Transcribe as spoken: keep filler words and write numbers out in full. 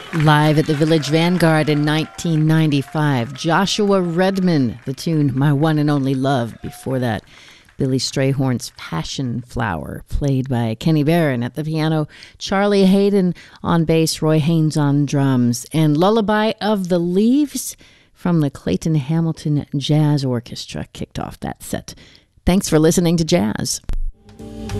Live at the Village Vanguard in nineteen ninety-five, Joshua Redman, the tune My One and Only Love. Before that, Billy Strayhorn's Passion Flower, played by Kenny Barron at the piano, Charlie Hayden on bass, Roy Haynes on drums, and Lullaby of the Leaves from the Clayton Hamilton Jazz Orchestra kicked off that set. Thanks for listening to Jazz.